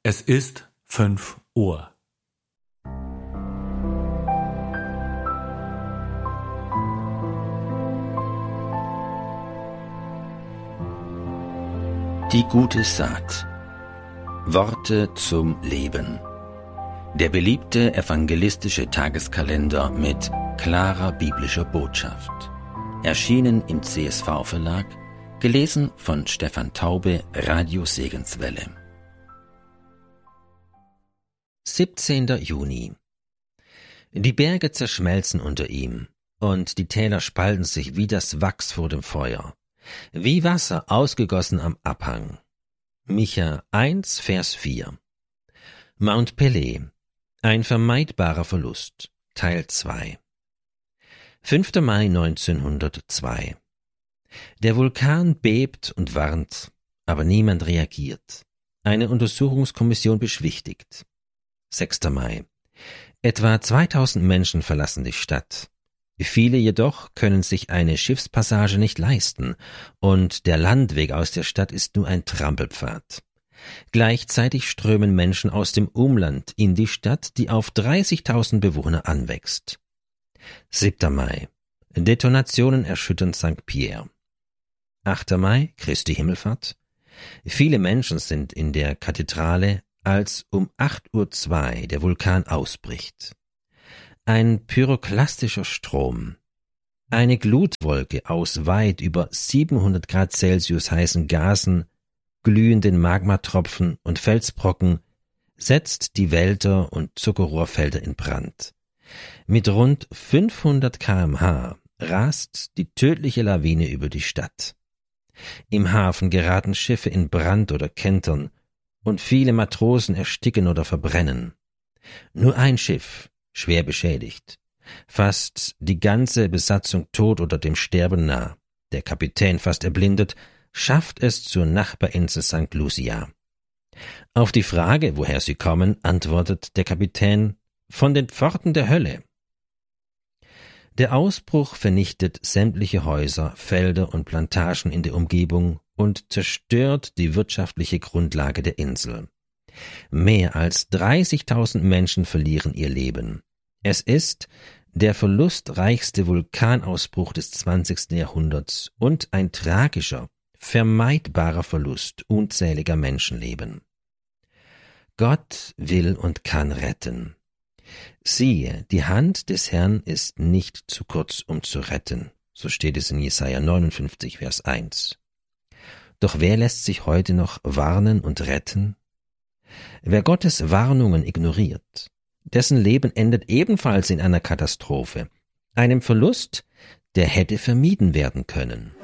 Es ist 5 Uhr. Die gute Saat. Worte zum Leben. Der beliebte evangelistische Tageskalender mit klarer biblischer Botschaft. Erschienen im CSV-Verlag, gelesen von Stefan Taube, Radio Segenswelle. 17. Juni. Die Berge zerschmelzen unter ihm, und die Täler spalten sich wie das Wachs vor dem Feuer, wie Wasser ausgegossen am Abhang. Micha 1, Vers 4. Mount Pelée, ein vermeidbarer Verlust, Teil 2. 5. Mai 1902. Der Vulkan bebt und warnt, aber niemand reagiert. Eine Untersuchungskommission beschwichtigt. 6. Mai. Etwa 2000 Menschen verlassen die Stadt. Viele jedoch können sich eine Schiffspassage nicht leisten, und der Landweg aus der Stadt ist nur ein Trampelpfad. Gleichzeitig strömen Menschen aus dem Umland in die Stadt, die auf 30.000 Bewohner anwächst. 7. Mai. Detonationen erschüttern St. Pierre. 8. Mai. Christi Himmelfahrt. Viele Menschen sind in der Kathedrale, als um 8:02 Uhr der Vulkan ausbricht. Ein pyroklastischer Strom, eine Glutwolke aus weit über 700 Grad Celsius heißen Gasen, glühenden Magmatropfen und Felsbrocken setzt die Wälder und Zuckerrohrfelder in Brand. Mit rund 500 km/h rast die tödliche Lawine über die Stadt. Im Hafen geraten Schiffe in Brand oder kentern, und viele Matrosen ersticken oder verbrennen. Nur ein Schiff, schwer beschädigt, fast die ganze Besatzung tot oder dem Sterben nah, der Kapitän fast erblindet, schafft es zur Nachbarinsel St. Lucia. Auf die Frage, woher sie kommen, antwortet der Kapitän: von den Pforten der Hölle. Der Ausbruch vernichtet sämtliche Häuser, Felder und Plantagen in der Umgebung und zerstört die wirtschaftliche Grundlage der Insel. Mehr als 30.000 Menschen verlieren ihr Leben. Es ist der verlustreichste Vulkanausbruch des 20. Jahrhunderts und ein tragischer, vermeidbarer Verlust unzähliger Menschenleben. Gott will und kann retten. Siehe, die Hand des Herrn ist nicht zu kurz, um zu retten. So steht es in Jesaja 59, Vers 1. Doch wer lässt sich heute noch warnen und retten? Wer Gottes Warnungen ignoriert, dessen Leben endet ebenfalls in einer Katastrophe, einem Verlust, der hätte vermieden werden können.